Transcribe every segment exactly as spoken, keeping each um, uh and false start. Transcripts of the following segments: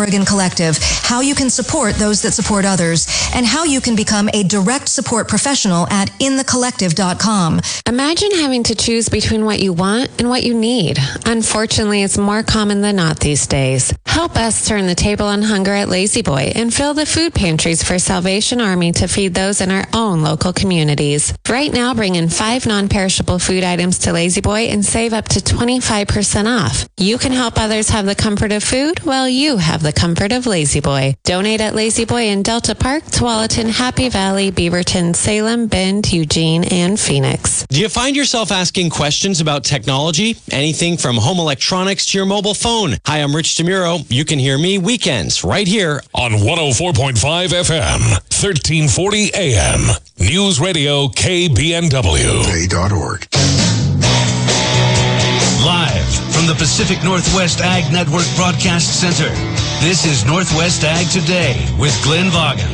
Oregon Collective, how you can support those that support others, and how you can become a direct support professional at in the collective dot com. Imagine having to choose between what you want and what you need. Unfortunately, it's more common than not these days. Help us turn the table on hunger at Lazy Boy and fill the food pantries for Salvation Army to feed those in our own local communities. Right now, bring in five non-perishable food items to Lazy Boy and save up to twenty-five percent off. You can help others have the comfort of food while you have the comfort of Lazy Boy. Donate at Lazy Boy in Delta Park, Tualatin, Happy Valley, Beaverton, Salem, Bend, Eugene, and Phoenix. Do you find yourself asking questions about technology? Anything from home electronics to your mobile phone? Hi, I'm Rich DeMuro. You can hear me weekends right here on one oh four point five F M, thirteen forty A M. News Radio K B N W. K dot org. Live from the Pacific Northwest Ag Network Broadcast Center, this is Northwest Ag Today with Glenn Vaughan.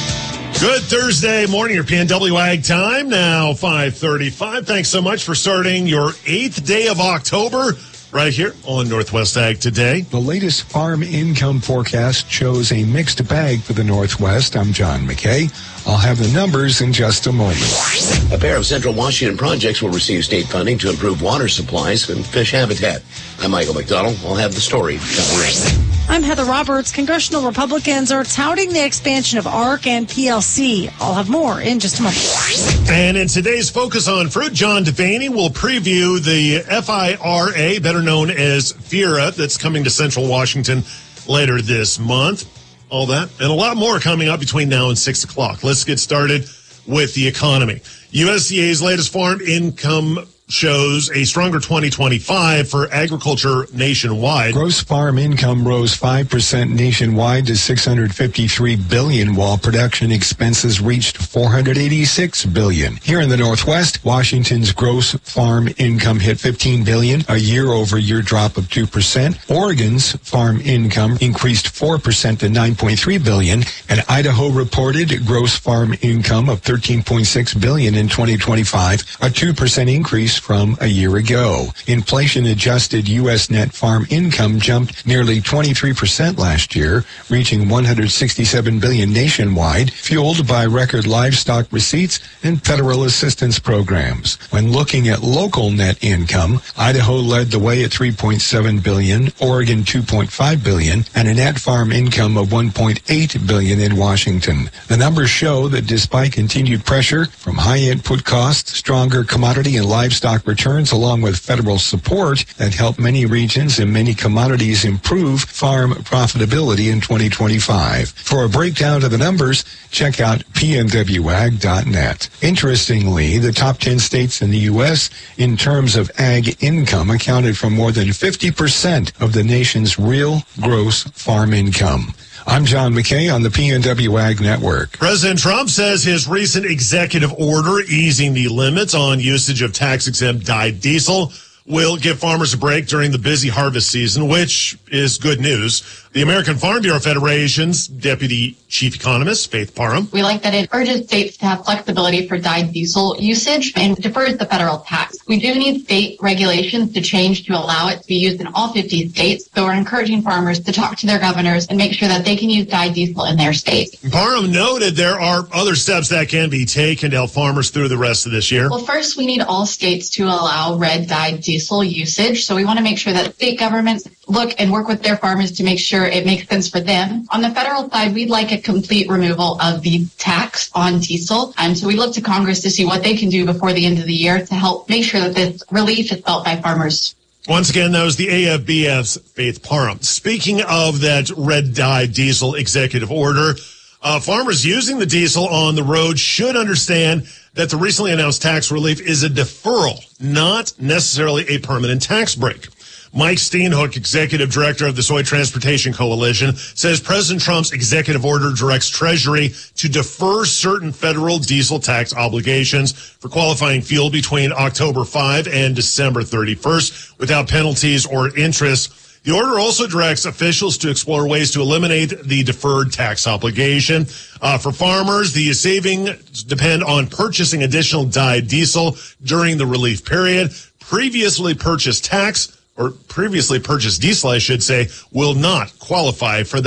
Good Thursday morning, your P N W Ag time, now five thirty-five. Thanks so much for starting your eighth day of October right here on Northwest Ag Today. The latest farm income forecast shows a mixed bag for the Northwest. I'm John McKay. I'll have the numbers in just a moment. A pair of Central Washington projects will receive state funding to improve water supplies and fish habitat. I'm Michael McDonald. I'll have the story coming right. I'm Heather Roberts. Congressional Republicans are touting the expansion of A R C and P L C. I'll have more in just a moment. And in today's Focus on Fruit, John Devaney will preview the F I R A, better known as FIRA, that's coming to Central Washington later this month. All that and a lot more coming up between now and six o'clock. Let's get started with the economy. U S D A's latest farm income shows a stronger twenty twenty-five for agriculture nationwide. Gross farm income rose five percent nationwide to six hundred fifty-three billion dollars, while production expenses reached four hundred eighty-six billion dollars. Here in the Northwest, Washington's gross farm income hit fifteen billion dollars, a year-over-year drop of two percent. Oregon's farm income increased four percent to nine point three billion dollars, and Idaho reported gross farm income of thirteen point six billion dollars in twenty twenty-five, a two percent increase from a year ago. Inflation-adjusted U S net farm income jumped nearly twenty-three percent last year, reaching one hundred sixty-seven billion dollars nationwide, fueled by record livestock receipts and federal assistance programs. When looking at local net income, Idaho led the way at three point seven billion dollars, Oregon two point five billion dollars, and a net farm income of one point eight billion dollars in Washington. The numbers show that despite continued pressure from high input costs, stronger commodity and livestock returns, along with federal support that helped many regions and many commodities improve farm profitability in twenty twenty-five. For a breakdown of the numbers, check out P N W ag dot net. Interestingly, the top ten states in the U S in terms of ag income accounted for more than fifty percent of the nation's real gross farm income. I'm John McKay on the P N W Ag Network. President Trump says his recent executive order easing the limits on usage of tax-exempt dyed diesel will give farmers a break during the busy harvest season, which is good news. The American Farm Bureau Federation's Deputy Chief Economist, Faith Parham. We like that it urges states to have flexibility for dyed diesel usage and defers the federal tax. We do need state regulations to change to allow it to be used in all fifty states, so we're encouraging farmers to talk to their governors and make sure that they can use dyed diesel in their state. Parham noted there are other steps that can be taken to help farmers through the rest of this year. Well, first, we need all states to allow red dyed diesel usage, so we want to make sure that state governments look and work with their farmers to make sure it makes sense for them. On the federal side, we'd like a complete removal of the tax on diesel. And so we look to Congress to see what they can do before the end of the year to help make sure that this relief is felt by farmers. Once again, that was the A F B F's Faith Parham. Speaking of that red dye diesel executive order, uh, farmers using the diesel on the road should understand that the recently announced tax relief is a deferral, not necessarily a permanent tax break. Mike Steenhoek, executive director of the Soy Transportation Coalition, says President Trump's executive order directs Treasury to defer certain federal diesel tax obligations for qualifying fuel between October fifth and December thirty-first without penalties or interest. The order also directs officials to explore ways to eliminate the deferred tax obligation. Uh, for farmers, the savings depend on purchasing additional dyed diesel during the relief period. Previously purchased tax or previously purchased diesel, I should say, will not qualify for that.